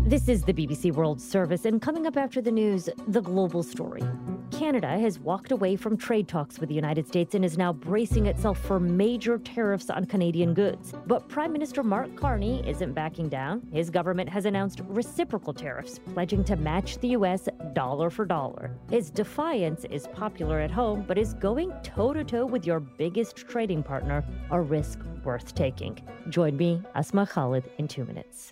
This is the BBC World Service, and coming up after the news, the global story. Canada has walked away from trade talks with the United States and is now bracing itself for major tariffs on Canadian goods. But Prime Minister Mark Carney isn't backing down. His government has announced reciprocal tariffs, pledging to match the U.S. dollar for dollar. His defiance is popular at home, but is going toe-to-toe with your biggest trading partner a risk worth taking. Join me, Asma Khalid, in 2 minutes.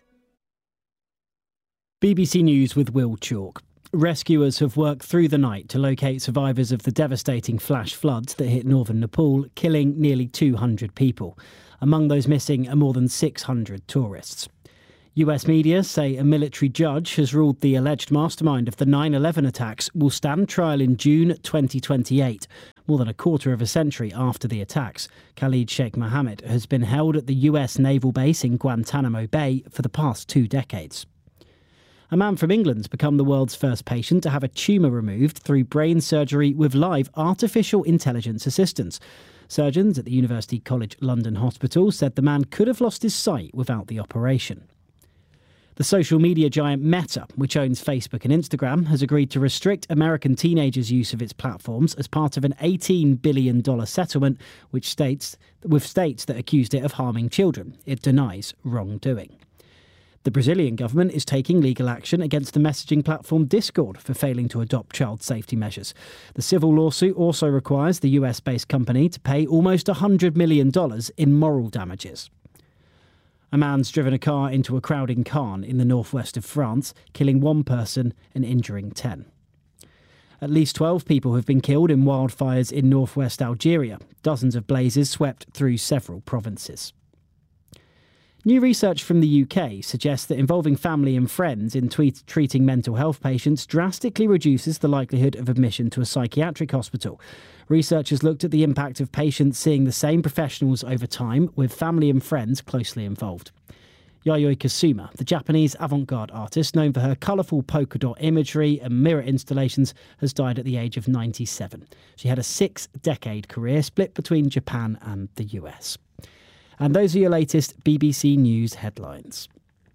BBC News with Will Chalk. Rescuers have worked through the night to locate survivors of the devastating flash floods that hit northern Nepal, killing nearly 200 people. Among those missing are more than 600 tourists. US media say a military judge has ruled the alleged mastermind of the 9/11 attacks will stand trial in June 2028, more than a quarter of a century after the attacks. Khalid Sheikh Mohammed has been held at the US naval base in Guantanamo Bay for the past 2 decades. A man from England's become the world's first patient to have a tumour removed through brain surgery with live artificial intelligence assistance. Surgeons at the University College London Hospital said the man could have lost his sight without the operation. The social media giant Meta, which owns Facebook and Instagram, has agreed to restrict American teenagers' use of its platforms as part of an $18 billion settlement with states that accused it of harming children. It denies wrongdoing. The Brazilian government is taking legal action against the messaging platform Discord for failing to adopt child safety measures. The civil lawsuit also requires the US-based company to pay almost $100 million in moral damages. A man's driven a car into a crowding Caen in the northwest of France, killing 1 person and injuring 10. At least 12 people have been killed in wildfires in northwest Algeria. Dozens of blazes swept through several provinces. New research from the UK suggests that involving family and friends in treating mental health patients drastically reduces the likelihood of admission to a psychiatric hospital. Researchers looked at the impact of patients seeing the same professionals over time, with family and friends closely involved. Yayoi Kusuma, the Japanese avant-garde artist known for her colourful polka dot imagery and mirror installations, has died at the age of 97. She had a 6-decade career split between Japan and the US. And those are your latest BBC News headlines.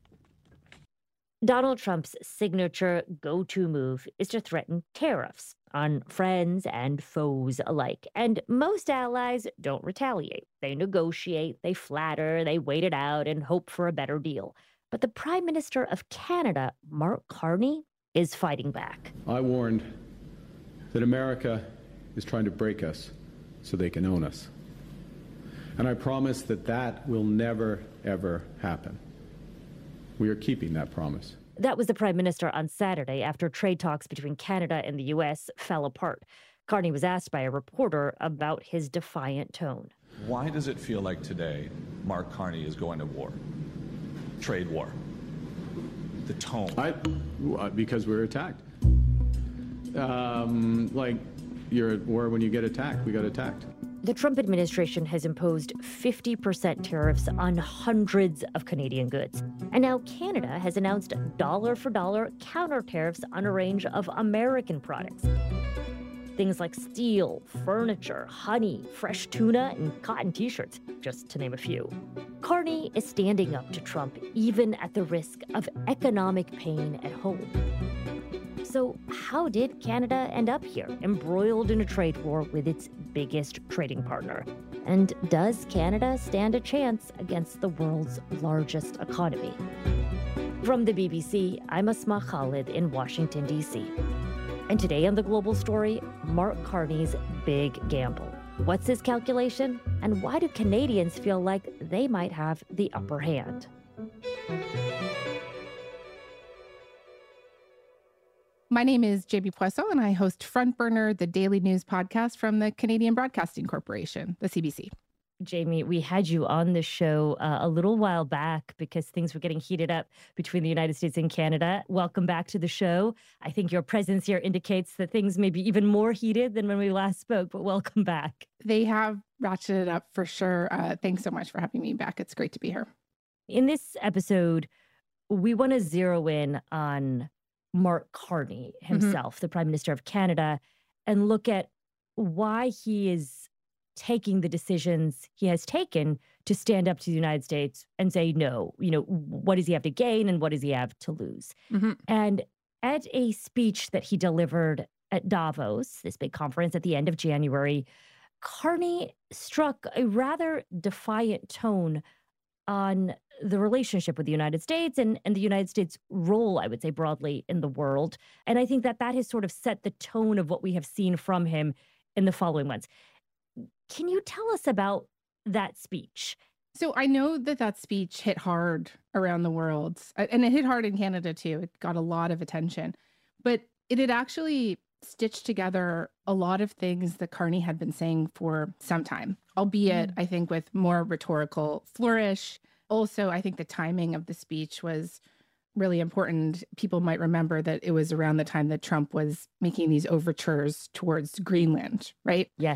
Donald Trump's signature go-to move is to threaten tariffs on friends and foes alike. And most allies don't retaliate. They negotiate, they flatter, they wait it out and hope for a better deal. But the Prime Minister of Canada, Mark Carney, is fighting back. I warned that America is trying to break us so they can own us. And I promise that that will never, ever happen. We are keeping that promise. That was the Prime Minister on Saturday after trade talks between Canada and the U.S. fell apart. Carney was asked by a reporter about his defiant tone. Why does it feel like today Mark Carney is going to war? Trade war. The tone. Because we were attacked. Like you're at war when you get attacked. We got attacked. The Trump administration has imposed 50% tariffs on hundreds of Canadian goods. And now Canada has announced dollar-for-dollar counter tariffs on a range of American products. Things like steel, furniture, honey, fresh tuna, and cotton t-shirts, just to name a few. Carney is standing up to Trump even at the risk of economic pain at home. So how did Canada end up here, embroiled in a trade war with its biggest trading partner? And does Canada stand a chance against the world's largest economy? From the BBC, I'm Asma Khalid in Washington, D.C. And today on The Global Story, Mark Carney's big gamble. What's his calculation? And why do Canadians feel like they might have the upper hand? My name is JB Poisson, and I host Front Burner, the daily news podcast from the Canadian Broadcasting Corporation, the CBC. Jamie, we had you on the show a little while back because things were getting heated up between the United States and Canada. Welcome back to the show. I think your presence here indicates that things may be even more heated than when we last spoke, but welcome back. They have ratcheted it up for sure. Thanks so much for having me back. It's great to be here. In this episode, we want to zero in on Mark Carney himself, the Prime Minister of Canada, and look at why he is taking the decisions he has taken to stand up to the United States and say no. What does he have to gain and what does he have to lose? Mm-hmm. And at a speech that he delivered at Davos, this big conference at the end of January, Carney struck a rather defiant tone on the relationship with the United States and the United States' role, I would say, broadly in the world. And I think that has sort of set the tone of what we have seen from him in the following months. Can you tell us about that speech? So I know that speech hit hard around the world, and it hit hard in Canada too. It got a lot of attention, but it had actually stitched together a lot of things that Carney had been saying for some time, albeit I think with more rhetorical flourish. Also, I think the timing of the speech was really important. People might remember that it was around the time that Trump was making these overtures towards Greenland, right? Yes.